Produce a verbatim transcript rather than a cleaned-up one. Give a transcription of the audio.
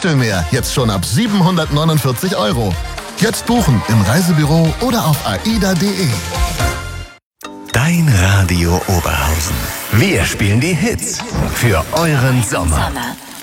Mittelmeer jetzt schon ab siebenhundertneunundvierzig Euro. Jetzt buchen im Reisebüro oder auf aida punkt de. Dein Radio Oberhausen. Wir spielen die Hits für euren Sommer.